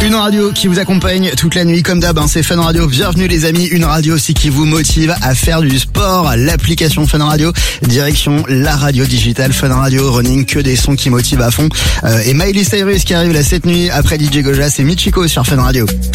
Une radio qui vous accompagne toute la nuit comme d'hab, c'est Fun Radio. Bienvenue les amis, une radio aussi qui vous motive à faire du sport. L'application Fun Radio, direction la radio digitale Fun Radio, running, que des sons qui motivent à fond. Et Miley Cyrus qui arrive là cette nuit après DJ Goja, c'est Michiko sur Fun Radio.